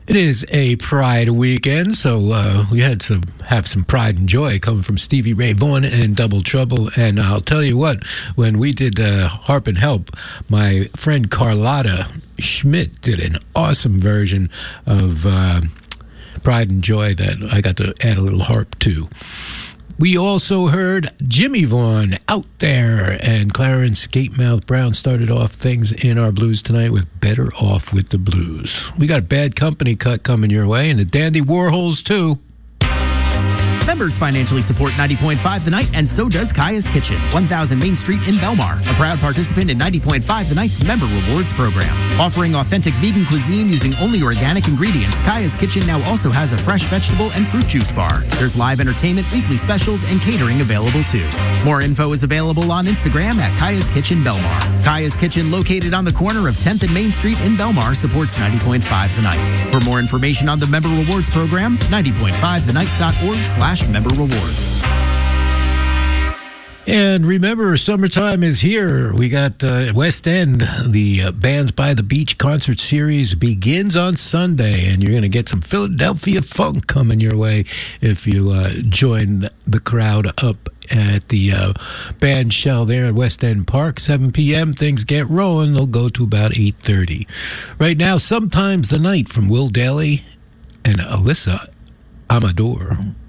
It is a Pride weekend, so we had to have some pride and joy coming from Stevie Ray Vaughan and Double Trouble. And I'll tell you what, when we did Harp and Help, my friend Carlotta Schmidt did an awesome version of Pride and Joy that I got to add a little harp to. We also heard Jimmy Vaughan, Out There, and Clarence Gatemouth Brown started off things in our blues tonight with Better Off with the Blues. We got a Bad Company cut coming your way, and the Dandy Warhols, too. Members financially support 90.5 The Night, and so does Kaya's Kitchen, 1000 Main Street in Belmar, a proud participant in 90.5 The Night's Member Rewards program. Offering authentic vegan cuisine using only organic ingredients, Kaya's Kitchen now also has a fresh vegetable and fruit juice bar. There's live entertainment, weekly specials, and catering available too. More info is available on Instagram at Kaya's Kitchen Belmar. Kaya's Kitchen, located on the corner of 10th and Main Street in Belmar, supports 90.5 The Night. For more information on the Member Rewards program, 90.5thenight.org/member rewards. And remember, summertime is here. We got West End. The Bands by the Beach concert series begins on Sunday, and you're going to get some Philadelphia funk coming your way if you join the crowd up at the band shell there at West End Park, 7 p.m. Things get rolling. They'll go to about 8:30. Right now, Sometimes the Night from Will Daly and Alyssa Amador.